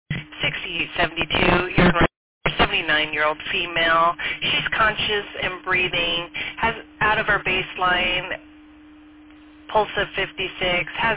68, 72, you're 79-year-old female. She's conscious and breathing, has out of her baseline pulse of 56, has